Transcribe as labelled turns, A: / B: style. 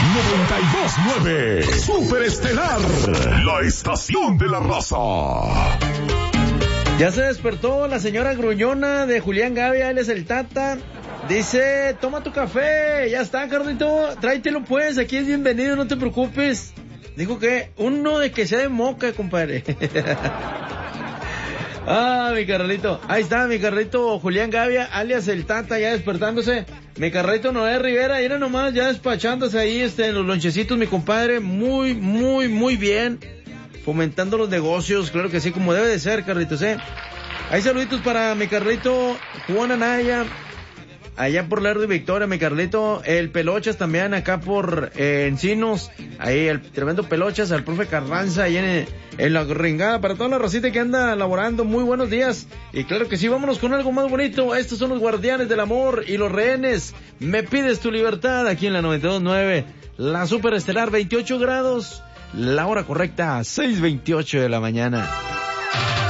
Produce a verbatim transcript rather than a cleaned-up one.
A: noventa y dos punto nueve. Super Estelar, la estación de la raza.
B: Ya se despertó la señora gruñona de Julián Gavia, él es el Tata. Dice, toma tu café, ya está, Carlito, tráetelo pues, aquí es bienvenido, no te preocupes. Dijo que uno de que sea de moca, compadre. Ah, mi Carlito, ahí está mi Carlito Julián Gavia, alias el Tata, ya despertándose. Mi Carlito Noé Rivera, era nomás ya despachándose ahí este, en los lonchecitos, mi compadre, muy, muy, muy bien. Fomentando los negocios, claro que sí, como debe de ser, Carlitos, ¿eh? Hay saluditos para mi Carlito Juan Anaya, allá por Lerdo y Victoria, mi Carlito, el Pelochas también, acá por eh, Encinos, ahí el tremendo Pelochas, al profe Carranza, ahí en, en la Ringada, para toda la racita que anda laborando, muy buenos días, y claro que sí, vámonos con algo más bonito, estos son los guardianes del amor y los rehenes, me pides tu libertad, aquí en la noventa y dos punto nueve, la Super Estelar, veintiocho grados, la hora correcta, seis veintiocho de la mañana.